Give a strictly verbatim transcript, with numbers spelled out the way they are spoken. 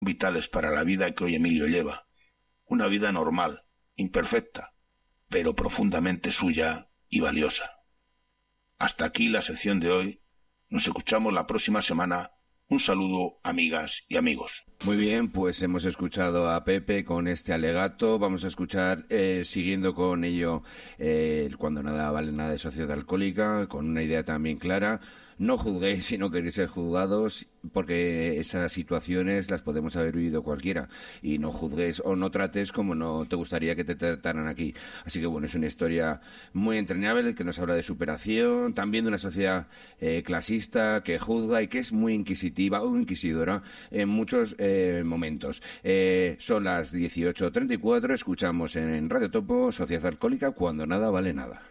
vitales para la vida que hoy Emilio lleva. Una vida normal, imperfecta, pero profundamente suya y valiosa. Hasta aquí la sección de hoy. Nos escuchamos la próxima semana. Un saludo, amigas y amigos. Muy bien, pues hemos escuchado a Pepe con este alegato. Vamos a escuchar, eh, siguiendo con ello, eh, Cuando nada vale nada de Sociedad Alcohólica, con una idea también clara. No juzguéis si no queréis ser juzgados, porque esas situaciones las podemos haber vivido cualquiera. Y no juzgues o no trates como no te gustaría que te trataran aquí. Así que bueno, es una historia muy entrañable que nos habla de superación, también de una sociedad eh, clasista que juzga y que es muy inquisitiva o inquisidora en muchos eh, momentos. Eh, son las dieciocho treinta y cuatro, escuchamos en Radio Topo Sociedad Alcohólica, Cuando nada vale nada.